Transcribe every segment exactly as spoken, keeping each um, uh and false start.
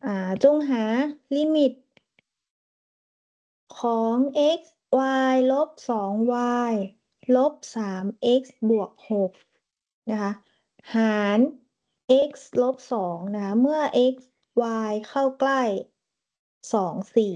อ่าจงหาลิมิตของ x y ลบ สอง y ลบ สาม x บวก หกนะคะหาร x ลบ สองนะคะเมื่อ x y เข้าใกล้สอง สี่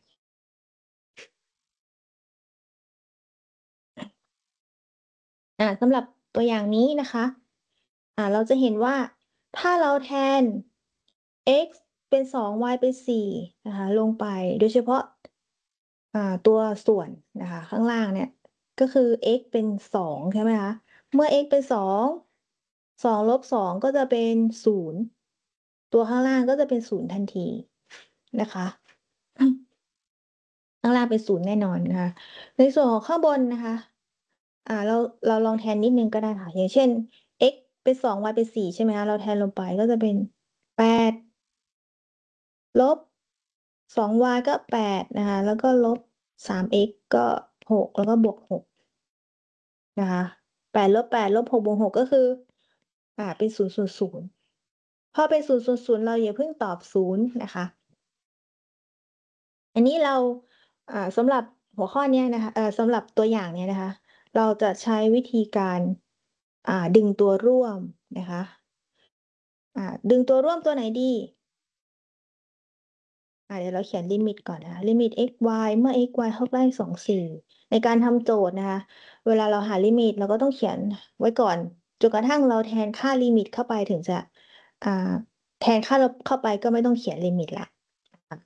อ่าสำหรับตัวอย่างนี้นะคะอ่าเราจะเห็นว่าถ้าเราแทน x เป็นสอง y เป็นสี่นะคะลงไปโดยเฉพาะอ่าตัวส่วนนะคะข้างล่างเนี่ยก็คือ x เป็นสองใช่ไหมคะเมื่อ x เป็นสอง สองลบสองก็จะเป็นศูนย์ตัวข้างล่างก็จะเป็นศูนย์ทันทีนะคะข้างล่างเป็นศูนย์แน่นอนนะคะในส่วนของข้างบนนะคะอ่าเราเราลองแทนนิดหนึ่งก็ได้ค่ะอย่างเช่น x เป็นสอง y เป็นสี่ใช่ไหมคะเราแทนลงไปก็จะเป็นแปดลบสอง y ก็แปดนะคะแล้วก็ลบสาม x ก็หกแล้วก็บวกหกนะคะแปดลบแปดลบหกบวกหกก็คืออ่าเป็นศูนย์ ศูนย์ ศูนย์พอเป็นศูนย์ ศูนย์ ศูนย์เราอย่าเพิ่งตอบศูนย์นะคะอันนี้เราอ่าสำหรับหัวข้อเนี้ยนะคะเอ่อสำหรับตัวอย่างเนี้ยนะคะเราจะใช้วิธีการอ่าดึงตัวร่วมนะคะอ่าดึงตัวร่วมตัวไหนดี อ่าเดี๋ยวเราเขียนลิมิตก่อนนะคะลิมิต x y เมื่อ x y เข้าใกล้สอง สี่ในการทำโจทย์นะคะเวลาเราหาลิมิตเราก็ต้องเขียนไว้ก่อนจนกระทั่งเราแทนค่าลิมิตเข้าไปถึงจะอ่าแทนค่าลบเข้าไปก็ไม่ต้องเขียนลิมิตแล้วค่ะ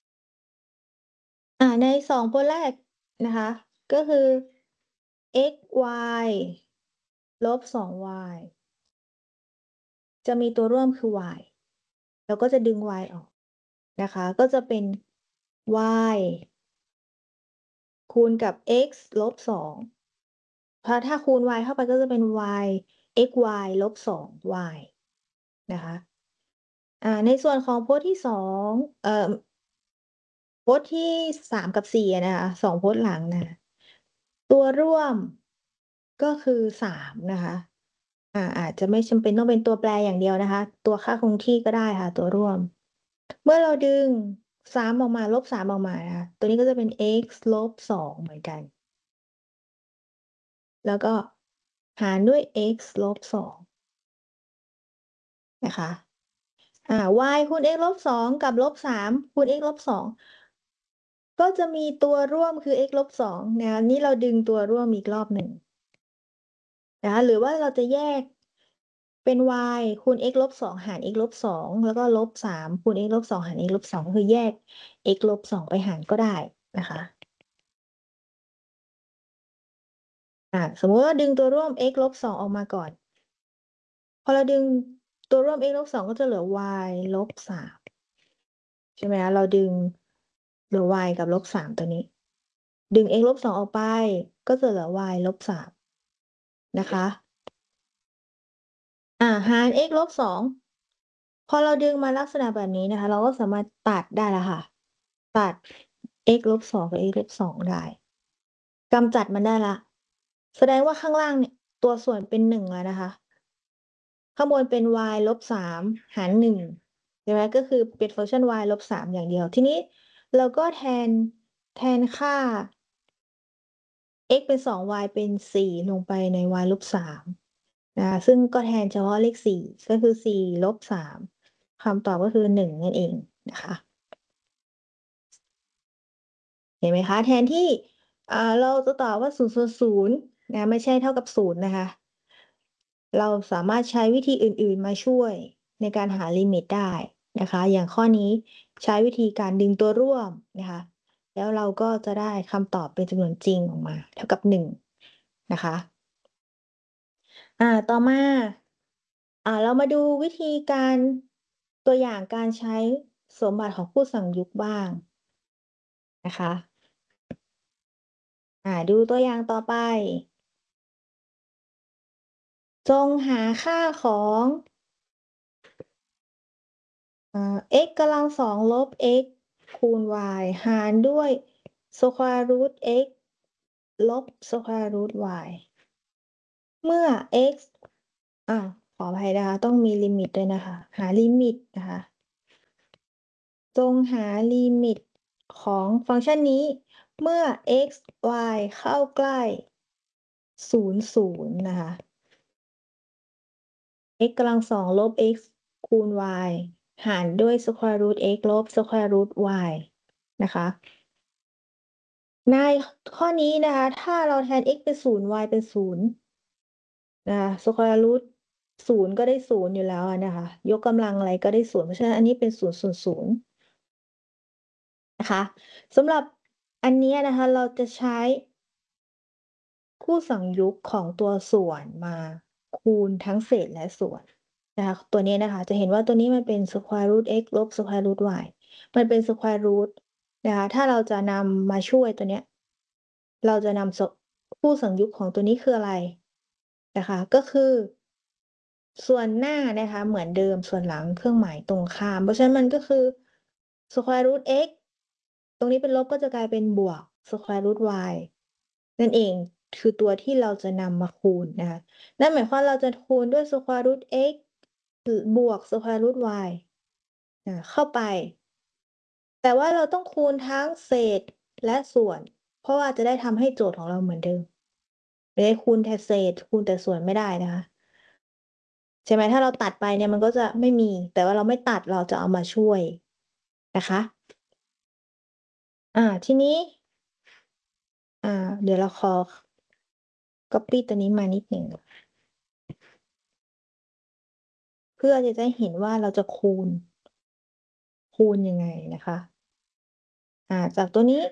อ่าในสองตัวแรกนะคะก็คือ x y ลบสอง y จะมีตัวร่วมคือ y เราก็จะดึง y ออกนะคะก็จะเป็น y คูณกับ x ลบสองเพราะถ้าคูณ y เข้าไปก็จะเป็น y xy ลบสอง y นะคะอ่าในส่วนของพจน์ที่สองเอ่อพจน์ที่สามกับสี่อะนะคะสองพจน์หลังน่ะตัวร่วมก็คือสามนะคะอ่าอาจจะไม่จำเป็นต้องเป็นตัวแปรอย่างเดียวนะคะตัวค่าคงที่ก็ได้ค่ะตัวร่วมเมื่อเราดึงสามออกมาลบสามออกมานะคะตัวนี้ก็จะเป็น x ลบสองเหมือนกัน แล้วก็หารด้วย x ลบสองนะคะอ่า y คูณ x ลบสองกับลบสามคูณ x ลบสองก็จะมีตัวร่วมคือ x ลบสองนะคะนี่เราดึงตัวร่วมอีกรอบหนึ่งนะคะหรือว่าเราจะแยกเป็น y คูณ x ลบสองหาร x ลบสองแล้วก็ลบสามคูณ x ลบสองหาร x ลบสองก็คือแยก x ลบสองไปหารก็ได้นะคะอ่าสมมุติว่าดึงตัวร่วม x ลบสองออกมาก่อนพอเราดึงตัวร่วม x ลบสองก็จะเหลือ y ลบสาม ใช่ไหมคะเราดึงเหลือ y กับลบสามตัวนี้ดึง x ลบสองออกไปก็จะเหลือ y ลบสามนะคะอ่าหาร x ลบสองพอเราดึงมาลักษณะแบบนี้นะคะเราก็สามารถตัดได้แล้วค่ะตัด x ลบสองกับ x ลบสองได้กำจัดมันได้แล้วแสดงว่าข้างล่างเนี่ยตัวส่วนเป็นหนึ่งแล้วนะคะข้างบนเป็น y ลบสามหารหนึ่งใช่ไหมก็คือเป็นฟังก์ชัน y ลบสามอย่างเดียวทีนี้เราก็แทนแทนค่า x เป็นสอง y เป็นสี่ลงไปใน y ลบสามนะคะซึ่งก็แทนเฉพาะเลขสี่ก็คือสี่ลบสามคำตอบก็คือหนึ่งนั่นเองนะคะเห็นไหมคะแทนที่อ่าเราจะตอบว่าศูนย์ส่วนศูนย์นะไม่ใช่เท่ากับศูนย์นะคะเราสามารถใช้วิธีอื่นๆมาช่วยในการหาลิมิตได้นะคะอย่างข้อนี้ใช้วิธีการดึงตัวร่วมนะคะแล้วเราก็จะได้คำตอบเป็นจำนวนจริงออกมาเท่ากับหนึ่งนะคะ อ่าต่อมาอ่าเรามาดูวิธีการตัวอย่างการใช้สมบัติของผู้สั่งยุกต์บ้างนะคะอ่าดูตัวอย่างต่อไปจงหาค่าของอ่า x กำลังสองลบ x คูณ y หารด้วย square root x ลบ square root y เมื่อ x อ่าขออภัยนะคะต้องมีลิมิตด้วยนะคะหาลิมิตนะคะจงหาลิมิตของฟังก์ชันนี้เมื่อ x y เข้าใกล้ศูนย์ ศูนย์นะคะ x กำลังสองลบ x คูณ y หารด้วย square root x ลบ square root y นะคะในข้อนี้นะคะถ้าเราแทน x เป็นศูนย์ y เป็นศูนย์นะคะ square root ศูนย์ก็ได้ศูนย์อยู่แล้วอะนะคะยกกำลังอะไรก็ได้ศูนย์เพราะฉะนั้นอันนี้เป็นศูนย์ ศูนย์ ศูนย์นะคะสำหรับอันเนี้ยนะคะเราจะใช้คู่สังยุกของตัวส่วนมาคูณทั้งเศษและส่วนนะคะตัวนี้นะคะจะเห็นว่าตัวนี้มันเป็น square root x ลบ square root y มันเป็น square root นะคะถ้าเราจะนำมาช่วยตัวเนี้ยเราจะนำสคู่สังยุกของตัวนี้คืออะไรนะคะก็คือส่วนหน้านะคะเหมือนเดิมส่วนหลังเครื่องหมายตรงข้ามเพราะฉะนั้นมันก็คือ square root x ตรงนี้เป็นลบก็จะกลายเป็นบวก square root y นั่นเองคือตัวที่เราจะนำมาคูณนะคะนั่นหมายความเราจะคูณด้วย square root x บวก square root y อ่าเข้าไปแต่ว่าเราต้องคูณทั้งเศษและส่วนเพราะว่าจะได้ทำให้โจทย์ของเราเหมือนเดิมไม่ได้คูณแต่เศษคูณแต่ส่วนไม่ได้นะคะใช่ไหมถ้าเราตัดไปเนี่ยมันก็จะไม่มีแต่ว่าเราไม่ตัดเราจะเอามาช่วยนะคะอ่าทีนี้อ่าเดี๋ยวเราขอ copy ตัวนี้มานิดหนึ่งเพื่อจะได้เห็นว่าเราจะคูณคูณยังไงนะคะอ่าจากตัวนี้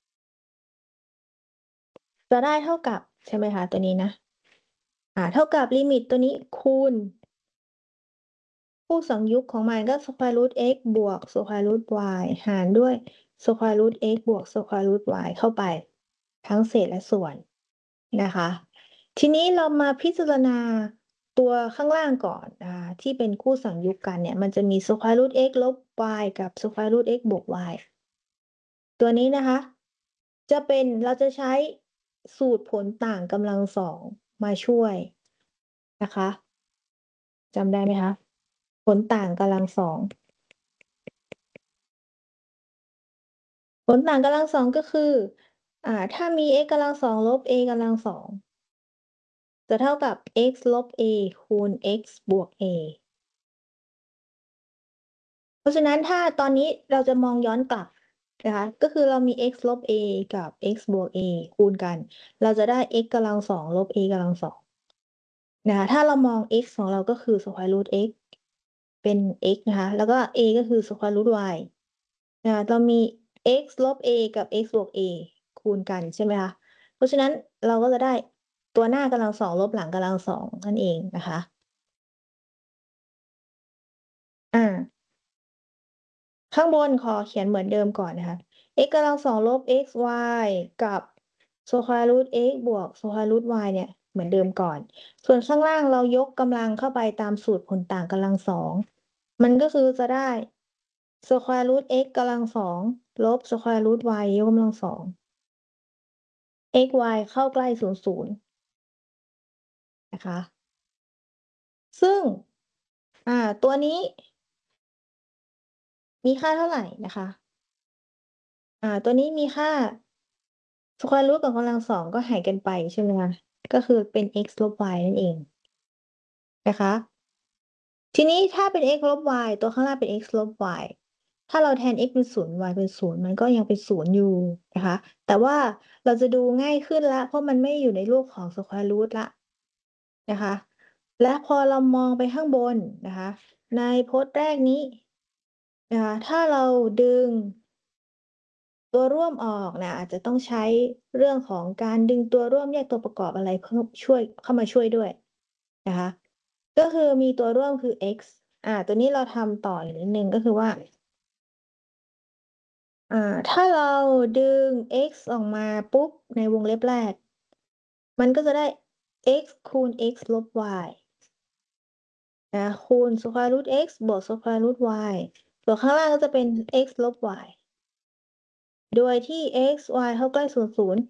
จะได้เท่ากับใช่ไหมคะตัวนี้นะอ่าเท่ากับลิมิตตัวนี้คูณคู่สังยุกของมันก็ square root x บวก square root y หารด้วย square root x บวก square root y เข้าไปทั้งเศษและส่วนนะคะทีนี้เรามาพิจารณาตัวข้างล่างก่อนนะคะที่เป็นคู่สังยุกกันเนี่ยมันจะมี square root x ลบ y กับ square root x บวก y ตัวนี้นะคะจะเป็นเราจะใช้สูตรผลต่างกำลังสองมาช่วยนะคะจำได้ไหมคะผลต่างกำลังสองผลต่างกำลังสองก็คืออ่าถ้ามี x กำลังสองลบ a กำลังสองจะเท่ากับ x ลบ a คูณ x บวก a เพราะฉะนั้นถ้าตอนนี้เราจะมองย้อนกลับนะคะก็คือเรามี x ลบ a กับ x บวก a คูณกันเราจะได้ x กำลังสองลบ a กำลังสองนะคะถ้าเรามอง x ของเราก็คือ square root x เป็น x นะคะแล้วก็ a ก็คือ square root y นะคะเรามี x ลบ a กับ x บวก a คูณกันใช่ไหมคะเพราะฉะนั้นเราก็จะได้ตัวหน้ากำลังสองลบหลังกำลังสองนั่นเองนะคะอา ข้างบนขอเขียนเหมือนเดิมก่อนนะคะ x กำลังสองลบ x y กับ square root x บวก square root y เนี่ยเหมือนเดิมก่อน ส่วนข้างล่างเรายกกำลังเข้าไปตามสูตรผลต่างกำลังสองมันก็คือจะได้ square root x กำลังสองลบ square root y ยกกำลังสอง x y เข้าใกล้ศูนย์ ศูนย์นะคะซึ่งอ่าตัวนี้มีค่าเท่าไรนะคะอ่าตัวนี้มีค่า square root กับกำลังสองก็หารกันไปใช่ไหมคะก็คือเป็น x ลบ y นั่นเองนะคะทีนี้ถ้าเป็น x ลบ y ตัวข้างล่างเป็น x ลบ y ถ้าเราแทน x เป็นศูนย์ y เป็นศูนย์มันก็ยังเป็นศูนย์อยู่นะคะแต่ว่าเราจะดูง่ายขึ้นแล้วเพราะมันไม่อยู่ในรูปของ square root แล้วนะคะและพอเรามองไปข้างบนนะคะในพจน์แรกนี้นะคะถ้าเราดึง ตัวร่วมออกนะอาจจะต้องใช้เรื่องของการดึงตัวร่วมแยกตัวประกอบอะไรเพิ่มช่วยเข้ามาช่วยด้วยนะคะก็คือมีตัวร่วมคือ x อ่าตัวนี้เราทำต่ออีกนิดหนึ่งก็คือว่าอ่าถ้าเราดึง x ออกมาปุ๊บในวงเล็บแรกมันก็จะได้ x คูณ x ลบ y นะคูณ square root x บวก square root y ส่วนข้างล่างก็จะเป็น x ลบ y โดยที่ x y เข้าใกล้ศูนย์ ศูนย์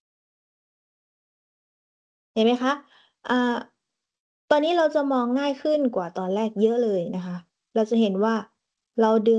เห็นไหมคะอ่าตอนนี้เราจะมองง่ายขึ้นกว่าตอนแรกเยอะเลยนะคะ เราจะเห็นว่าเราดึง